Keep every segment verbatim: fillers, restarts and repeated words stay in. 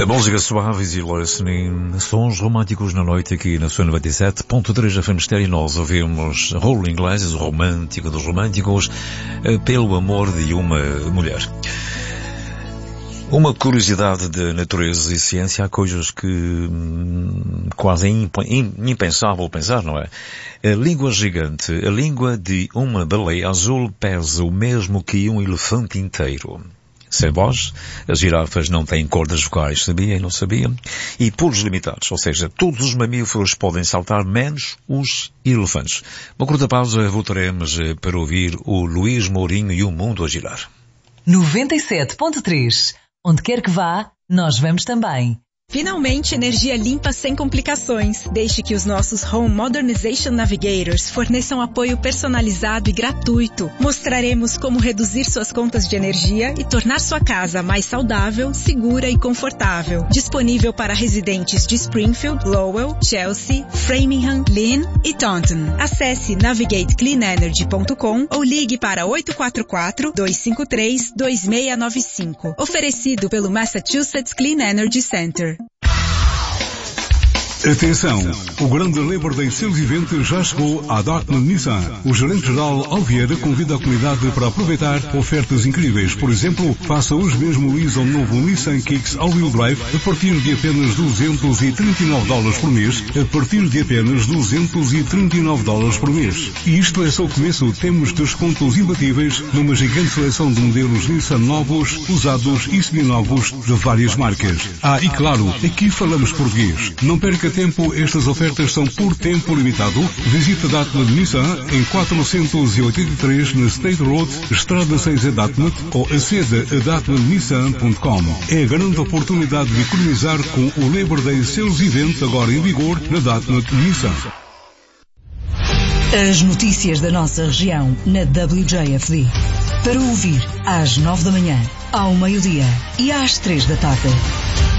Música suave, Easy Listening, sons românticos na noite aqui na sua noventa e sete ponto três F M Stereo. Nós ouvimos Rolling Glasses, o romântico dos românticos, pelo amor de uma mulher. Uma curiosidade de natureza e ciência, há coisas que hum, quase é imp, impensável pensar, não é? A língua gigante, a língua de uma baleia azul pesa o mesmo que um elefante inteiro. Sem voz, as girafas não têm cordas vocais, sabia e não sabia? E pulos limitados, ou seja, todos os mamíferos podem saltar, menos os elefantes. Uma curta pausa, voltaremos para ouvir o Luís Mourinho e o Mundo a Girar. noventa e sete ponto três. Onde quer que vá, nós vamos também. Finalmente, energia limpa sem complicações. Deixe que os nossos Home Modernization Navigators forneçam apoio personalizado e gratuito. Mostraremos como reduzir suas contas de energia e tornar sua casa mais saudável, segura e confortável. Disponível para residentes de Springfield, Lowell, Chelsea, Framingham, Lynn e Taunton. Acesse navigate clean energy ponto com ou ligue para oito quatro quatro, dois cinco três, dois seis nove cinco. Oferecido pelo Massachusetts Clean Energy Center. Atenção! O grande Labor Day Sales Event já chegou à Dartmouth Nissan. O gerente-geral Alvieira convida a comunidade para aproveitar ofertas incríveis. Por exemplo, faça hoje mesmo o lease ao novo Nissan Kicks All-Wheel Drive a partir de apenas duzentos e trinta e nove dólares por mês, a partir de apenas duzentos e trinta e nove dólares por mês. E isto é só o começo. Temos descontos imbatíveis numa gigante seleção de modelos Nissan novos, usados e seminovos de várias marcas. Ah, e claro, aqui falamos português. Não perca tempo, estas ofertas são por tempo limitado. Visite a Dartmouth Nissan em quatrocentos e oitenta e três na State Road, Estrada seis a Dartmouth, ou acede a dartmouth nissan ponto com. É a grande oportunidade de economizar com o Labor Day Sales Event agora em vigor na Dartmouth Nissan. As notícias da nossa região na W J F D. Para ouvir às nove da manhã, ao meio-dia e às três da tarde.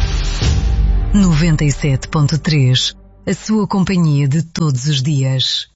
noventa e sete ponto três. A sua companhia de todos os dias.